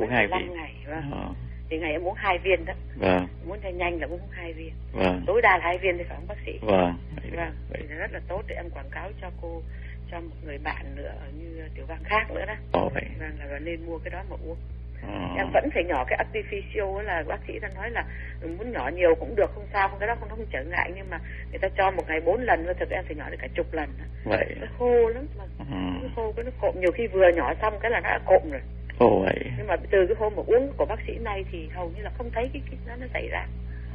uống 2 viên. 15 ngày, vâng. Thì ngày em uống 2 viên đó. Vâng. Muốn cho nhanh là uống 2 viên. Vâng. Tối đa là 2 viên thì phải không bác sĩ? Vâng. Vâng. Thì rất là tốt để em quảng cáo cho cô, cho một người bạn nữa như Tiểu Vang khác nữa đó. Vậy. Vâng, là nên mua cái đó mà uống. Em vẫn phải nhỏ cái artificial, là bác sĩ ta nói là muốn nhỏ nhiều cũng được, không sao, cái đó không trở ngại, nhưng mà người ta cho một ngày 4 lần, và thực em phải nhỏ được cả chục lần. Vậy. Nó khô lắm mà. Nó khô, nó cộm, nhiều khi vừa nhỏ xong cái là nó đã cộm rồi. Vậy. Nhưng mà từ cái hôm mà uống của bác sĩ này thì hầu như là không thấy cái nó xảy ra.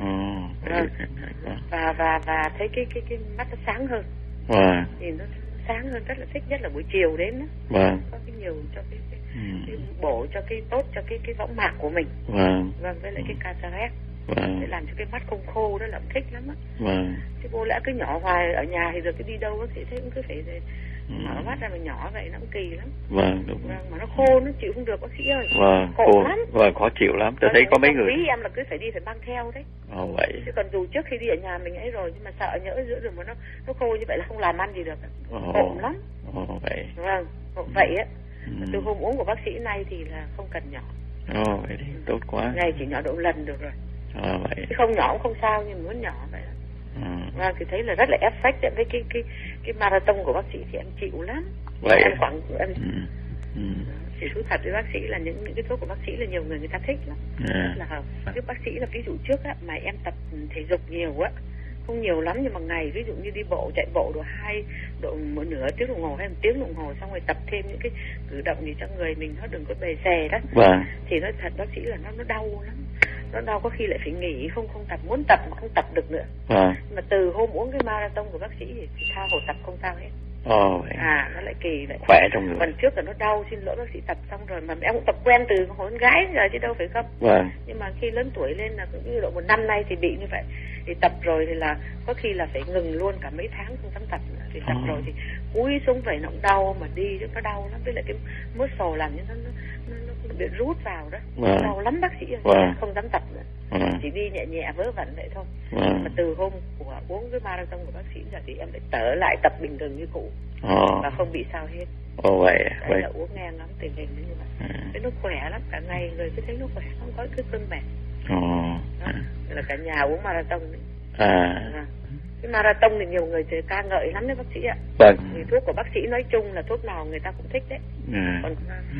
Và thấy cái mắt nó sáng hơn. Thì nó sáng hơn, rất là thích, nhất là buổi chiều đến đó. Có cái nhiều cho cái bổ cho cái tốt cho cái võng mạc của mình. Vâng, với lại cái cataract. Để làm cho cái mắt không khô, đó là thích lắm á. Chứ vô lẽ cứ nhỏ hoài ở nhà thì rồi cứ đi đâu bác sĩ thấy cũng cứ phải mở mắt ra mà nhỏ vậy, nó cũng kỳ lắm. Đúng. Mà nó khô, nó chịu không được bác sĩ ơi. Khổ lắm. Khó chịu lắm. Tôi thấy có mấy người. Em là cứ phải đi, phải mang theo đấy. Vậy. Chứ còn dù trước khi đi ở nhà mình ấy rồi, nhưng mà sợ nhỡ giữa đường mà nó khô như vậy là không làm ăn gì được. Khổ lắm. Vậy. Vâng, vậy á. Từ hôm uống của bác sĩ này thì là không cần nhỏ. Vậy thì tốt quá. Ngày chỉ nhỏ độ lần được rồi. Vậy. Chứ không nhỏ cũng không sao, nhưng muốn nhỏ vậy đó. Và thì thấy là rất là effect với cái marathon của bác sĩ thì em chịu lắm. Vậy. Em chỉ thú thật với bác sĩ là những cái thuốc của bác sĩ là nhiều người ta thích lắm. Rất là hợp. Cái bác sĩ là ví dụ trước á, mà em tập thể dục nhiều á, không nhiều lắm nhưng mà ngày ví dụ như đi bộ, chạy bộ một nửa tiếng đồng hồ hay 1 tiếng đồng hồ, xong rồi tập thêm những cái cử động gì cho người mình nó đừng có bề xè đó. Thì nói thật bác sĩ là nó đau lắm. Nó đau, có khi lại phải nghỉ, không tập, muốn tập mà không tập được nữa. Mà từ hôm uống cái marathon của bác sĩ thì tha hồ tập không sao hết. Vậy. Nó lại kỳ vậy. Khỏe trong người. Phần trước là nó đau, xin lỗi bác sĩ, tập xong rồi mà em cũng tập quen từ hồi con gái giờ chứ đâu phải không. Nhưng mà khi lớn tuổi lên là cũng như độ 1 năm nay thì bị như vậy. Thì tập rồi thì là có khi là phải ngừng luôn cả mấy tháng không dám tập nữa. Thì tập rồi thì cúi xuống vậy nó cũng đau, mà đi nó đau lắm, với lại cái muscle làm như nó bị rút vào đó. Đau lắm bác sĩ ơi. Không dám tập nữa. Chỉ đi nhẹ nhẹ vớ vẩn vậy thôi. Mà từ hôm của uống cái marathon của bác sĩ giờ thì em lại trở lại tập bình thường như cũ. Và không bị sao hết. Vậy. Là uống nghe ngắm tình hình như vậy. Thế nó khỏe lắm, cả ngày người cứ thấy nó khỏe, không có cái cơn mệt. Là cả nhà uống marathon đấy. Cái marathon thì nhiều người ca ngợi lắm đấy bác sĩ ạ. Vì thuốc của bác sĩ nói chung là thuốc nào người ta cũng thích đấy. Còn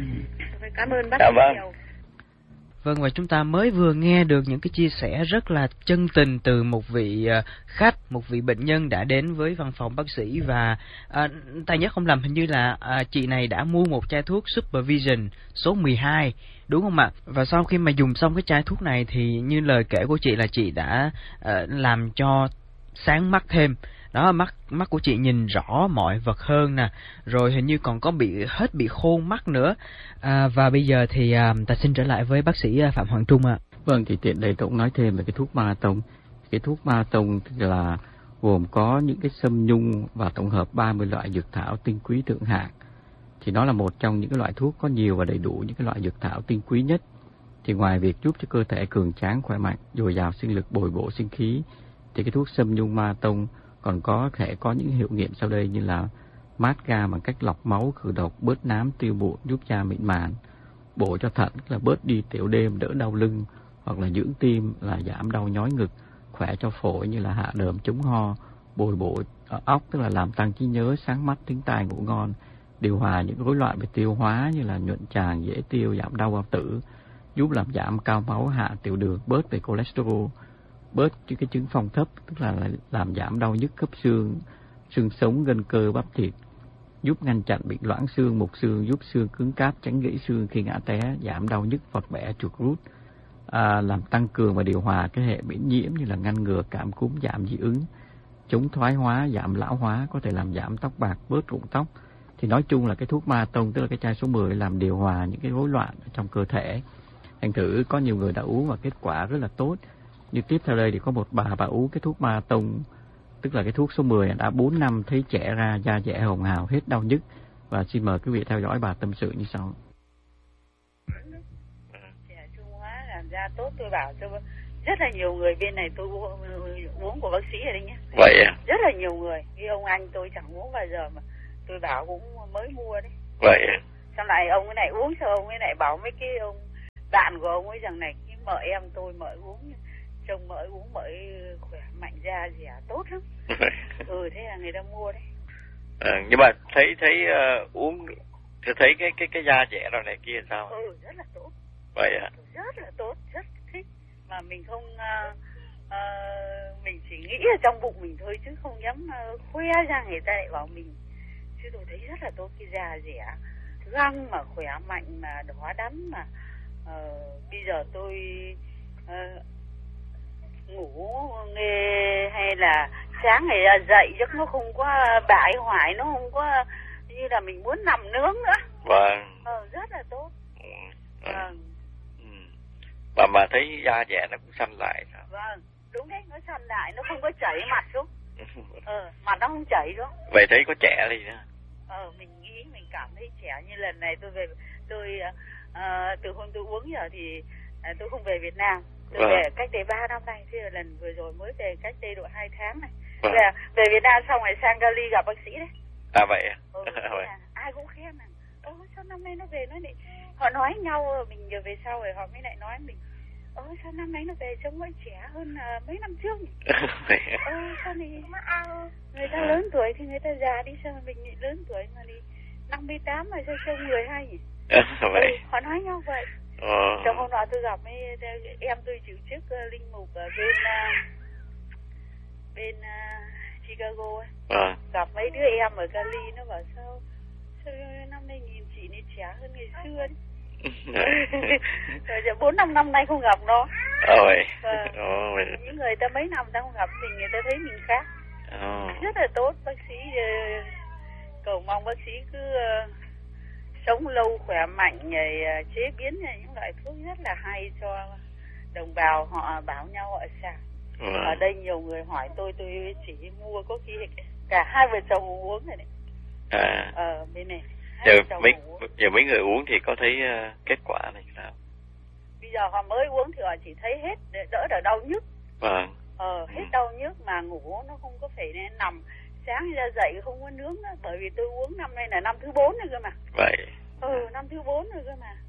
cảm ơn bác sĩ nhiều. Vâng, và chúng ta mới vừa nghe được những cái chia sẻ rất là chân tình từ một vị khách, một vị bệnh nhân đã đến với văn phòng bác sĩ. Và ta nhớ không lầm, hình như là chị này đã mua một chai thuốc Supervision số 12, đúng không ạ? Và sau khi mà dùng xong cái chai thuốc này thì như lời kể của chị là chị đã làm cho sáng mắt thêm. Đó, mắt của chị nhìn rõ mọi vật hơn nè, rồi hình như còn có bị khô mắt nữa. Và bây giờ thì ta xin trở lại với bác sĩ Phạm Hoàng Trung ạ. Vâng, thì tiện đây tôi cũng nói thêm về cái thuốc marathon. Cái thuốc marathon là gồm có những cái sâm nhung và tổng hợp 30 loại dược thảo tinh quý thượng hạng. Thì nó là một trong những cái loại thuốc có nhiều và đầy đủ những cái loại dược thảo tinh quý nhất. Thì ngoài việc giúp cho cơ thể cường tráng khỏe mạnh, dồi dào sinh lực, bồi bổ sinh khí, thì cái thuốc sâm nhung marathon còn có thể có những hiệu nghiệm sau đây như là mát ga bằng cách lọc máu, khử độc, bớt nám, tiêu bụi, giúp da mịn màng, bổ cho thận là bớt đi tiểu đêm, đỡ đau lưng, hoặc là dưỡng tim là giảm đau nhói ngực, khỏe cho phổi như là hạ đờm, chống ho, bồi bổ óc tức là làm tăng trí nhớ, sáng mắt, thính tai, ngủ ngon, điều hòa những rối loạn về tiêu hóa như là nhuận tràng, dễ tiêu, giảm đau bao tử, giúp làm giảm cao máu, hạ tiểu đường, bớt về cholesterol, bớt những cái chứng phong thấp tức là làm giảm đau nhức khớp xương, xương sống, gân cơ, bắp thịt, giúp ngăn chặn bị loãng xương, mục xương, giúp xương cứng cáp, tránh gãy xương khi ngã té, giảm đau nhức, vật bẻ, chuột rút, làm tăng cường và điều hòa cái hệ miễn nhiễm như là ngăn ngừa cảm cúm, giảm dị ứng, chống thoái hóa, giảm lão hóa, có thể làm giảm tóc bạc, bớt rụng tóc. Thì nói chung là cái thuốc marathon tức là cái chai số 10 làm điều hòa những cái rối loạn trong cơ thể. Thành thử có nhiều người đã uống và kết quả rất là tốt. Như tiếp theo đây thì có một bà uống cái thuốc marathon, tức là cái thuốc số 10 đã 4 năm thấy trẻ ra, da dẻ hồng hào, hết đau nhức. Và xin mời quý vị theo dõi bà tâm sự như sau. Trẻ trung hóa làm da tốt, tôi bảo cho rất là nhiều người bên này tôi uống của bác sĩ ở đây nhé. Vậy à? Rất là nhiều người, cái ông anh tôi chẳng uống bao giờ mà tôi bảo cũng mới mua đấy. Vậy à? Xong lại ông ấy này uống, sao ông ấy này bảo mấy cái ông bạn của ông ấy rằng này, cái mợ em tôi mợ uống, chồng mợ uống mợ khỏe mạnh da dẻ tốt lắm. Thế là người ta mua đấy. Nhưng mà thấy uống thấy cái da dẻ rồi này kia sao? Rất là tốt. Vậy à? Rất là tốt, rất thích. Mà mình không mình chỉ nghĩ ở trong bụng mình thôi chứ không dám khoe ra người ta lại bảo mình. Chứ tôi thấy rất là tốt, cái da dẻ, răng mà khỏe mạnh mà đỏ đắm mà. Bây giờ tôi ngủ nghe hay là sáng ngày ra dậy giấc nó không có bại hoại, nó không có như là mình muốn nằm nướng nữa. Vâng. Rất là tốt. Mà thấy da dẻ nó cũng xanh lại sao? Vâng, đúng đấy, nó xanh lại, nó không có chảy mặt xuống. Mặt nó không chảy xuống. Vậy thấy có trẻ đi nữa. Mình nghĩ mình cảm thấy trẻ. Như lần này tôi về, từ hôm tôi uống giờ thì tôi không về Việt Nam. Tôi về cách đây 3 năm nay, thế là lần vừa rồi mới về cách đây độ 2 tháng này. Về Việt Nam xong rồi sang Cali gặp bác sĩ đấy. À vậy à? Ai cũng khen là sao năm nay nó về, nó lại họ nói nhau, mình giờ về sau rồi họ mới lại nói mình sao năm nay nó về trông nó trẻ hơn mấy năm trước nhỉ? Sao này người ta lớn tuổi thì người ta già đi, sao mình lớn tuổi mà đi 58 mà sao trông 12 nhỉ? Họ nói nhau vậy. Trong hôm nọ tôi gặp em tôi chịu chức linh mục ở bên Chicago ấy. Gặp mấy đứa em ở Cali, nó bảo sao năm nay nhìn chị này trẻ hơn ngày xưa đấy. Rồi 4-5 năm nay không gặp nó. Những người ta mấy năm ta không gặp mình, người ta thấy mình khác. Rất là tốt. Bác sĩ cầu mong bác sĩ cứ sống lâu khỏe mạnh, chế biến những loại thuốc rất là hay cho đồng bào họ bảo nhau ở xa. Ở đây nhiều người hỏi tôi chỉ mua có khi cả 2 vợ chồng uống rồi đấy. Bên này giờ mấy người uống thì có thấy kết quả này sao? Bây giờ họ mới uống thì họ chỉ thấy hết đỡ đau nhức. Hết đau nhức mà ngủ nó không có phải nằm sáng ra dậy không có nướng nữa, bởi vì tôi uống năm nay là năm thứ 4 rồi cơ mà. Vậy. Năm thứ 4 rồi cơ mà.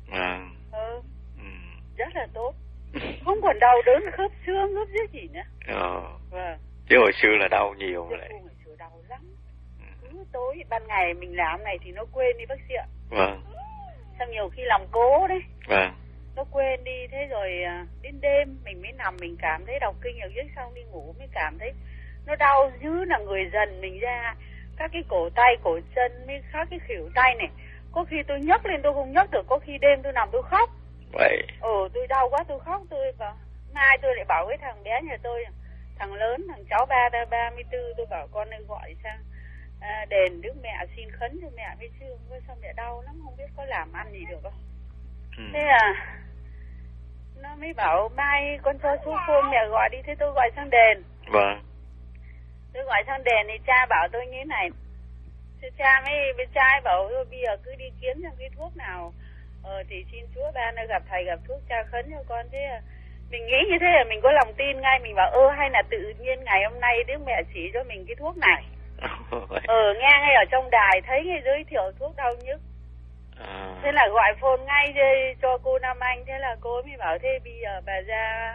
Rất là tốt. Không còn đau đớn khớp xương khớp dưới gì nữa. Chứ hồi xưa là đau nhiều rồi. Hồi xưa đau lắm. Cứ tối ban ngày mình làm này thì nó quên đi bác sĩ ạ. Xong nhiều khi làm cố đấy. Nó quên đi, thế rồi đến đêm mình mới nằm mình cảm thấy đau kinh ở dưới, xong đi ngủ mới cảm thấy nó đau dữ là người dần mình ra các cái cổ tay cổ chân mới khác cái khuỷu tay này. Có khi tôi nhấc lên tôi không nhấc được, có khi đêm tôi nằm tôi khóc. Vậy. Tôi đau quá tôi khóc, tôi bảo mai tôi lại bảo cái thằng bé nhà tôi, thằng lớn, thằng cháu 34, tôi bảo con ơi gọi sang đền Đức Mẹ xin khấn cho mẹ với chứ sao mẹ đau lắm không biết có làm ăn gì được không. Thế là nó mới bảo mai con cho số phone mẹ gọi đi, thế tôi gọi sang đền. Tôi gọi sang đền thì cha bảo tôi như thế này. Cha với cha ấy bảo bây giờ cứ đi kiếm xem cái thuốc nào thì xin Chúa ban gặp thầy gặp thuốc cha khấn cho con. Thế mình nghĩ như thế là mình có lòng tin ngay, mình bảo hay là tự nhiên ngày hôm nay Đức Mẹ chỉ cho mình cái thuốc này. Nghe ngay ở trong đài thấy ngay giới thiệu thuốc đau nhức. Thế là gọi phone ngay cho cô Nam Anh, thế là cô mới bảo thế bây giờ bà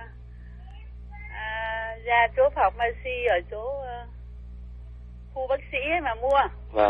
ra chỗ pharmacy ở chỗ khu bác sĩ ấy mà mua.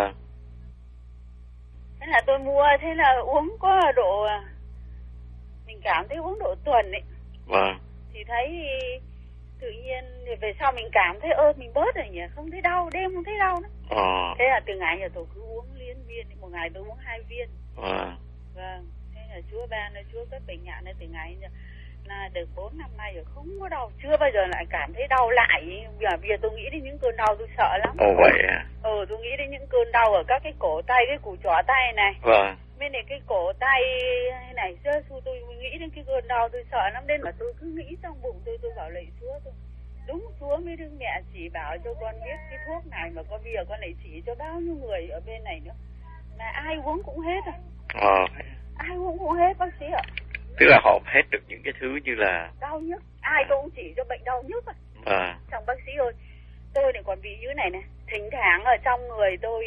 Thế là tôi mua, thế là uống có độ, mình cảm thấy uống độ tuần ấy. Thì thấy tự nhiên về sau mình cảm thấy mình bớt rồi nhỉ, không thấy đau, đêm không thấy đau nữa. Thế là từ ngày giờ tôi cứ uống liên viên, một ngày tôi uống 2 viên. Thế là Chúa ban, Chúa cấp bình an từ ngày giờ là được 4 năm nay rồi không có đau, chưa bao giờ lại cảm thấy đau lại. Bây giờ tôi nghĩ đến những cơn đau tôi sợ lắm. Vậy à? Tôi nghĩ đến những cơn đau ở các cái cổ tay, cái củ trỏ tay này. Bên này cái cổ tay này, tôi nghĩ đến cái cơn đau tôi sợ lắm, đến mà tôi cứ nghĩ trong bụng tôi bảo lạy Chúa tôi. Đúng Chúa mới Đức Mẹ chỉ bảo cho con biết cái thuốc này mà con bây giờ con lại chỉ cho bao nhiêu người ở bên này nữa. Mà ai uống cũng hết ai uống cũng hết bác sĩ ạ. Tức là họ hết được những cái thứ như là đau nhức, ai tôi cũng chỉ cho bệnh đau nhức Xong bác sĩ ơi, tôi này còn bị như này này, thỉnh thoảng ở trong người tôi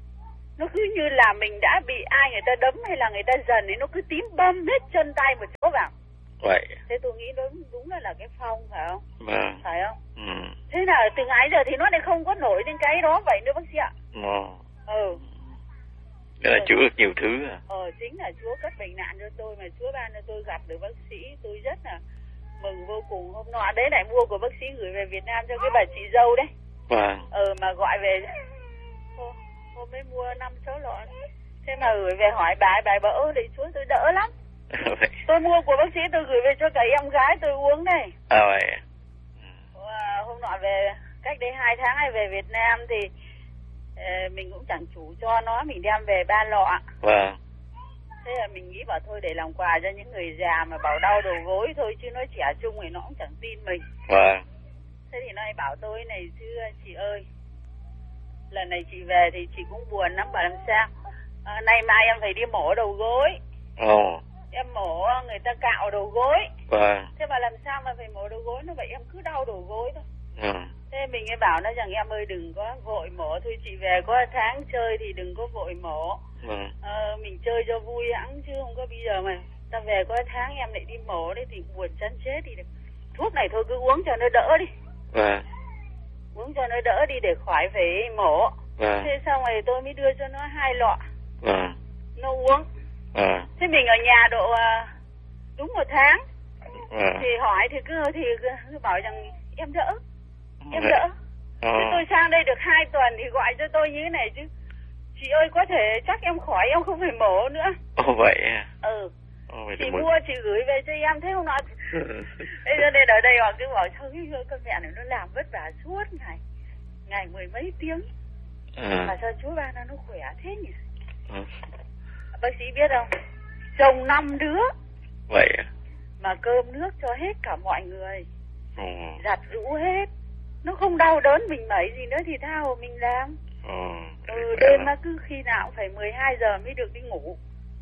nó cứ như là mình đã bị ai người ta đấm hay là người ta dần ấy, nó cứ tím bầm hết chân tay một chỗ Vậy. Thế tôi nghĩ đúng là cái phong phải không? Vâng. Phải không? Thế là từ nãy giờ thì nó lại không có nổi lên cái đó vậy nữa bác sĩ ạ. Nghĩa là Chúa được nhiều thứ à? Chính là Chúa cất bệnh nạn cho tôi, mà Chúa ban cho tôi gặp được bác sĩ, tôi rất là mừng vô cùng. Hôm nọ đấy lại mua của bác sĩ gửi về Việt Nam cho cái bà chị dâu đấy. Vâng. Mà gọi về hôm mới mua 5-6 lọ. Thế mà gửi về hỏi bà bảo để Chúa tôi đỡ lắm. Tôi mua của bác sĩ tôi gửi về cho cả em gái tôi uống này. Vậy. Hôm nọ về cách đây 2 tháng này về Việt Nam thì mình cũng chẳng chủ cho nó, mình đem về 3 lọ. Vâng. Thế là mình nghĩ bảo thôi để làm quà cho những người già mà bảo đau đầu gối thôi, chứ nó trẻ trung thì nó cũng chẳng tin mình. Vâng. Thế thì nó bảo tôi này, chứ chị ơi, lần này chị về thì chị cũng buồn lắm, bảo làm sao nay mai em phải đi mổ đầu gối. Em mổ người ta cạo đầu gối. Vâng. Thế mà làm sao mà phải mổ đầu gối nó vậy, em cứ đau đầu gối thôi. Thế mình ấy bảo nó rằng em ơi đừng có vội mổ, thôi chị về có tháng chơi thì đừng có vội mổ. Mình chơi cho vui hẵng chứ không có bây giờ mà ta về có tháng em lại đi mổ đấy thì buồn chán chết đi. Thuốc này thôi cứ uống cho nó đỡ đi. Uống cho nó đỡ đi để khỏi phải mổ. Thế xong rồi tôi mới đưa cho nó 2 lọ. Nó uống. Thế mình ở nhà độ đúng 1 tháng. Thì hỏi thì cứ bảo rằng em đỡ. Em đỡ. Thế tôi sang đây được 2 tuần thì gọi cho tôi như thế này chứ. Chị ơi có thể chắc em khỏi, em không phải mổ nữa. Vậy à? Chị mua chị gửi về cho em, thế không nói. Thế cho nên ở đây họ cứ bảo sao cái con mẹ này nó làm vất vả suốt ngày 10 mấy tiếng. Mà sao Chúa ban nó khỏe thế nhỉ? Bác sĩ biết không? Chồng 5 đứa. Vậy à? Mà cơm nước cho hết cả mọi người. Giặt rũ hết. Nó không đau đớn mình mấy gì nữa thì thao mình làm. Đêm mà cứ khi nào cũng phải 12 giờ mới được đi ngủ.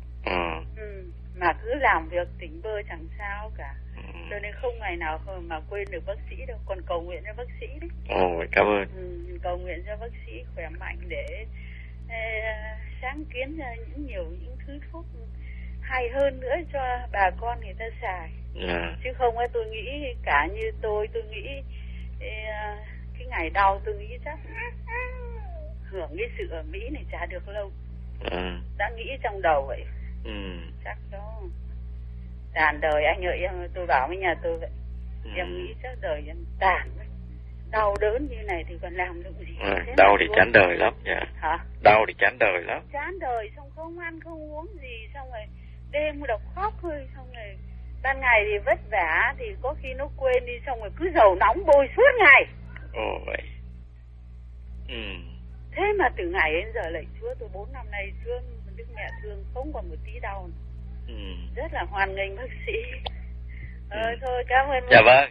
Mà cứ làm việc tỉnh bơ chẳng sao cả. Cho nên không ngày nào mà quên được bác sĩ đâu. Còn cầu nguyện cho bác sĩ đấy. Cảm ơn. Cầu nguyện cho bác sĩ khỏe mạnh để sáng kiến ra những thứ thuốc hay hơn nữa cho bà con người ta xài. Chứ không tôi nghĩ cả như tôi nghĩ cái ngày đau tôi nghĩ chắc hưởng cái sự ở Mỹ này chả được lâu. Đã nghĩ trong đầu vậy. Chắc đó tàn đời anh ơi, tôi bảo với nhà tôi vậy. Em nghĩ chắc đời em tàn đấy. Đau đớn như này thì còn làm được gì. Đau thì chán đời lắm nha. Hả? Đau thì chán đời lắm. Chán đời, xong không ăn không uống gì, xong rồi đêm đọc khóc thôi, xong rồi ban ngày thì vất vả thì có khi nó quên đi, xong rồi cứ dầu nóng bôi suốt ngày. Vậy. Thế mà từ ngày đến giờ lạy Chúa, tôi 4 năm nay Chúa Đức Mẹ thương không còn một tí đau. Rất là hoan nghênh bác sĩ. Thôi cảm ơn. Dạ vâng.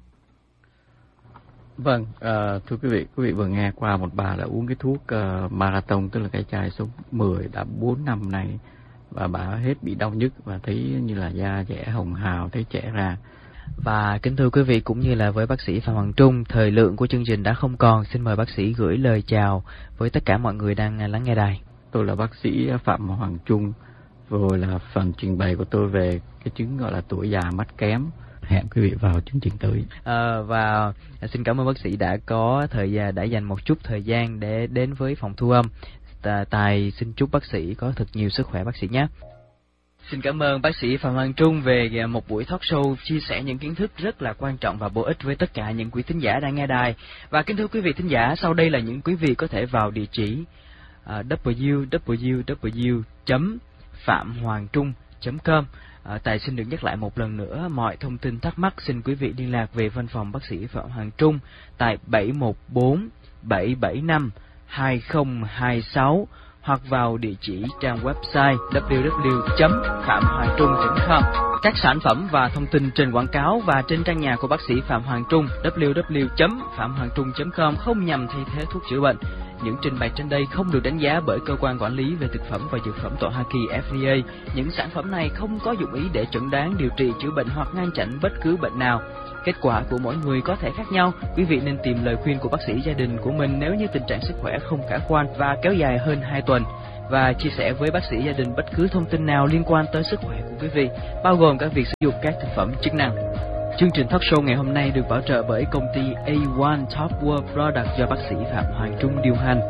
Vâng, thưa quý vị vừa nghe qua một bà đã uống cái thuốc Marathon, tức là cái chai số 10 đã 4 năm nay, và bà hết bị đau nhức và thấy như là da dẻ hồng hào, thấy trẻ ra. Và kính thưa quý vị, cũng như là với bác sĩ Phạm Hoàng Trung, thời lượng của chương trình đã không còn. Xin mời bác sĩ gửi lời chào với tất cả mọi người đang lắng nghe đài. Tôi là bác sĩ Phạm Hoàng Trung. Vừa là phần trình bày của tôi về cái chứng gọi là tuổi già mắt kém. Hẹn quý vị vào chương trình tới. Và xin cảm ơn bác sĩ đã có đã dành một chút thời gian để đến với phòng thu âm. Tài xin chúc bác sĩ có thật nhiều sức khỏe bác sĩ nhé. Xin cảm ơn bác sĩ Phạm Hoàng Trung về một buổi talk show chia sẻ những kiến thức rất là quan trọng và bổ ích với tất cả những quý thính giả đang nghe đài. Và kính thưa quý vị thính giả, sau đây là những quý vị có thể vào địa chỉ www.phạm-hoàng-trung.com. Tài xin được nhắc lại một lần nữa, mọi thông tin thắc mắc xin quý vị liên lạc về văn phòng bác sĩ Phạm Hoàng Trung tại 714 775 2026 hoặc vào địa chỉ trang website www.phạm-hoàng-trung.com. Các sản phẩm và thông tin trên quảng cáo và trên trang nhà của bác sĩ Phạm Hoàng Trung www.phạm-hoàng-trung.com không nhằm thay thế thuốc chữa bệnh. Những trình bày trên đây không được đánh giá bởi cơ quan quản lý về thực phẩm và dược phẩm tại Hoa Kỳ FDA. Những sản phẩm này không có dụng ý để chẩn đoán, điều trị, chữa bệnh hoặc ngăn chặn bất cứ bệnh nào. Kết quả của mỗi người có thể khác nhau. Quý vị nên tìm lời khuyên của bác sĩ gia đình của mình nếu như tình trạng sức khỏe không khả quan và kéo dài hơn 2 tuần. và chia sẻ với bác sĩ gia đình bất cứ thông tin nào liên quan tới sức khỏe của quý vị, bao gồm cả việc sử dụng các thực phẩm chức năng. Chương trình talk show ngày hôm nay được bảo trợ bởi công ty A1 Top World Product do bác sĩ Phạm Hoàng Trung điều hành.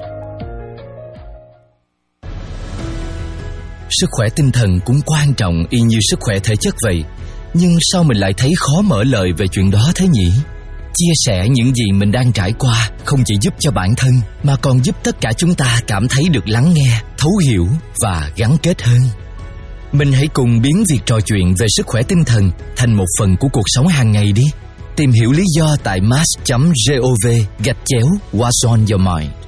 Sức khỏe tinh thần cũng quan trọng y như sức khỏe thể chất vậy. Nhưng sao mình lại thấy khó mở lời về chuyện đó thế nhỉ? Chia sẻ những gì mình đang trải qua không chỉ giúp cho bản thân mà còn giúp tất cả chúng ta cảm thấy được lắng nghe, thấu hiểu và gắn kết hơn. Mình hãy cùng biến việc trò chuyện về sức khỏe tinh thần thành một phần của cuộc sống hàng ngày đi. Tìm hiểu lý do tại mass.gov/what's on your mind.